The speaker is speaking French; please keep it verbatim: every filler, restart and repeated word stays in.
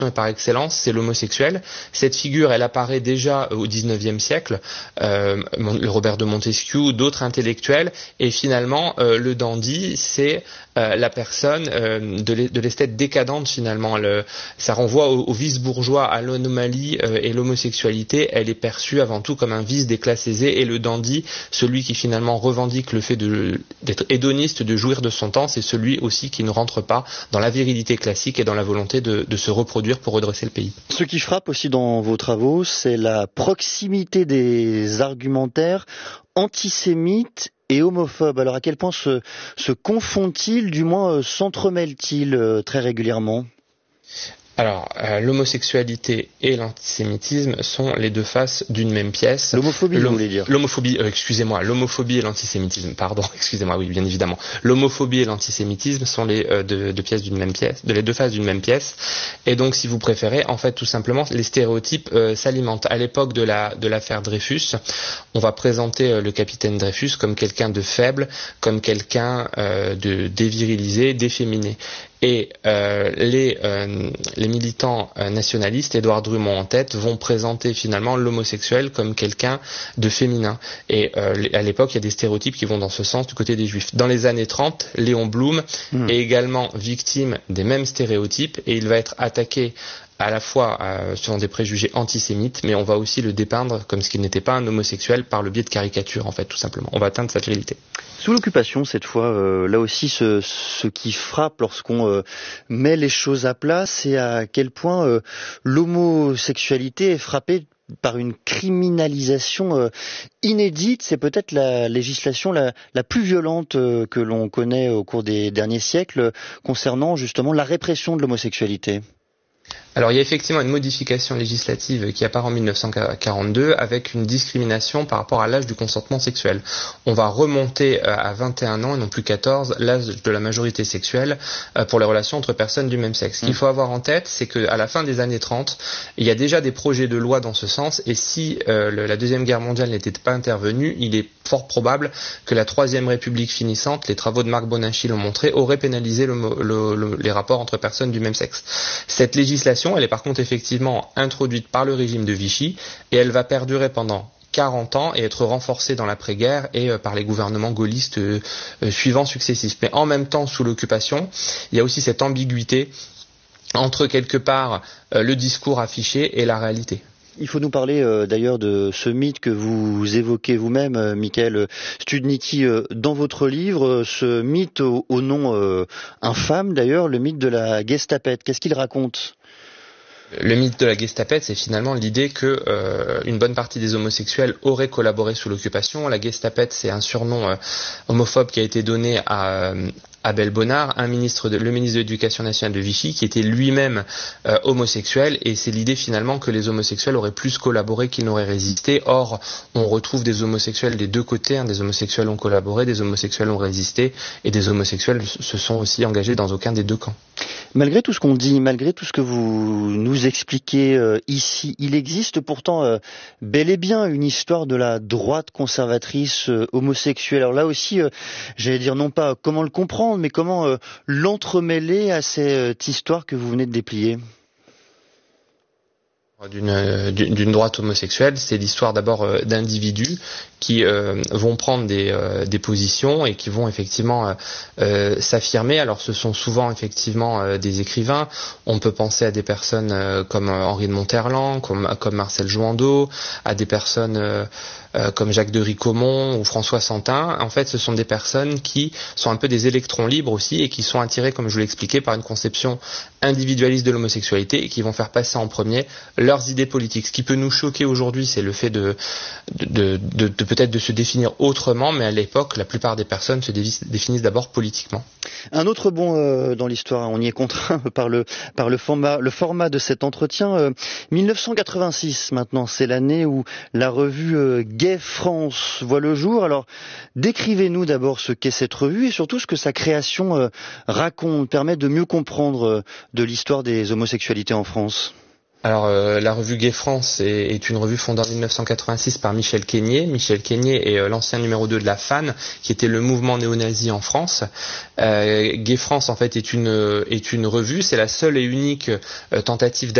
par excellence, c'est l'homosexuel. Cette figure, elle apparaît déjà au dix-neuvième siècle, euh, Robert de Montesquieu, d'autres intellectuels, et finalement, euh, le dandy, c'est euh, la personne euh, de l'esthète décadente finalement. Le, ça renvoie au, au vice bourgeois, à l'anomalie, euh, et l'homosexualité, elle est perçue avant tout comme un vice des classes aisées, et le dandy, celui qui finalement revendique le fait de, d'être hédoniste, de jouir de son temps, c'est celui aussi qui ne rentre pas dans la virilité classique et dans la volonté de, de se reproduire pour redresser le pays. Ce qui frappe aussi dans vos travaux, c'est la proximité des argumentaires antisémites et homophobes. Alors à quel point se, se confondent-ils, du moins euh, s'entremêlent-ils euh, très régulièrement ? Alors, euh, l'homosexualité et l'antisémitisme sont les deux faces d'une même pièce. L'homophobie, vous voulez dire ? L'homophobie, euh, excusez-moi, l'homophobie et l'antisémitisme, pardon, excusez-moi, oui, bien évidemment. L'homophobie et l'antisémitisme sont les euh, deux, deux pièces d'une même pièce, de les deux faces d'une même pièce. Et donc, si vous préférez, en fait, tout simplement, les stéréotypes euh, s'alimentent. À l'époque de la de l'affaire Dreyfus, on va présenter euh, le capitaine Dreyfus comme quelqu'un de faible, comme quelqu'un euh, de dévirilisé, d'efféminé. Et euh, les, euh, les militants euh, nationalistes, Édouard Drummond en tête, vont présenter finalement l'homosexuel comme quelqu'un de féminin. Et euh, à l'époque, il y a des stéréotypes qui vont dans ce sens du côté des Juifs. Dans les années trente, Léon Blum mmh. est également victime des mêmes stéréotypes et il va être attaqué à la fois euh, selon des préjugés antisémites, mais on va aussi le dépeindre comme ce qu'il n'était pas un homosexuel par le biais de caricatures, en fait, tout simplement. On va atteindre sa virilité. Sous l'occupation, cette fois, euh, là aussi, ce, ce qui frappe lorsqu'on euh, met les choses à plat, c'est à quel point euh, l'homosexualité est frappée par une criminalisation euh, inédite. C'est peut-être la législation la, la plus violente euh, que l'on connaît au cours des derniers siècles euh, concernant justement la répression de l'homosexualité. Alors il y a effectivement une modification législative qui apparaît en mille neuf cent quarante-deux avec une discrimination par rapport à l'âge du consentement sexuel. On va remonter à vingt et un ans et non plus quatorze, l'âge de la majorité sexuelle pour les relations entre personnes du même sexe. Ce qu'il faut avoir en tête, c'est qu'à la fin des années trente, il y a déjà des projets de loi dans ce sens et si euh, le, la Deuxième Guerre mondiale n'était pas intervenue, il est fort probable que la Troisième République finissante, les travaux de Marc Boninchi l'ont montré, aurait pénalisé le, le, le, les rapports entre personnes du même sexe. Cette législation elle est par contre effectivement introduite par le régime de Vichy et elle va perdurer pendant quarante ans et être renforcée dans l'après-guerre et euh, par les gouvernements gaullistes euh, euh, suivants successifs. Mais en même temps, sous l'occupation, il y a aussi cette ambiguïté entre quelque part euh, le discours affiché et la réalité. Il faut nous parler euh, d'ailleurs de ce mythe que vous évoquez vous-même, euh, Michael Studnicki, euh, dans votre livre, euh, ce mythe au, au nom euh, infâme d'ailleurs, le mythe de la Gestapette. Qu'est-ce qu'il raconte ? Le mythe de la Gestapette, c'est finalement l'idée que euh, une bonne partie des homosexuels auraient collaboré sous l'occupation. La Gestapette, c'est un surnom euh, homophobe qui a été donné à euh, Abel Bonnard, un ministre de, le ministre de l'Éducation nationale de Vichy, qui était lui-même euh, homosexuel, et c'est l'idée finalement que les homosexuels auraient plus collaboré qu'ils n'auraient résisté. Or, on retrouve des homosexuels des deux côtés, hein, des homosexuels ont collaboré, des homosexuels ont résisté, et des homosexuels se sont aussi engagés dans aucun des deux camps. Malgré tout ce qu'on dit, malgré tout ce que vous nous expliquez euh, ici, il existe pourtant euh, bel et bien une histoire de la droite conservatrice euh, homosexuelle. Alors là aussi, euh, j'allais dire non pas comment le comprendre, mais comment euh, l'entremêler à cette histoire que vous venez de déplier. D'une, d'une droite homosexuelle, c'est l'histoire d'abord euh, d'individus qui euh, vont prendre des, euh, des positions et qui vont effectivement euh, euh, s'affirmer. Alors ce sont souvent effectivement euh, des écrivains. On peut penser à des personnes euh, comme Henri de Monterland, comme, comme Marcel Jouandeau, à des personnes euh, euh, comme Jacques de Ricomont ou François Santin. En fait, ce sont des personnes qui sont un peu des électrons libres aussi et qui sont attirés, comme je vous l'ai expliqué, par une conception individualiste de l'homosexualité et qui vont faire passer en premier leurs idées politiques. Ce qui peut nous choquer aujourd'hui, c'est le fait de, de, de, de peut-être de se définir autrement, mais à l'époque, la plupart des personnes se définissent d'abord politiquement. Un autre bond euh, dans l'histoire, on y est contraint par le par le format le format de cet entretien. Euh, mille neuf cent quatre-vingt-six maintenant, c'est l'année où la revue euh, Gay France voit le jour. Alors, décrivez-nous d'abord ce qu'est cette revue et surtout ce que sa création euh, raconte, permet de mieux comprendre euh, de l'histoire des homosexualités en France. Alors euh, la revue Gay France est, est une revue fondée en mille neuf cent quatre-vingt-six par Michel Quénier. Michel Quénier est euh, l'ancien numéro deux de la F A N, qui était le mouvement néo-nazi en France. Euh, Gay France en fait est une est une revue, c'est la seule et unique euh, tentative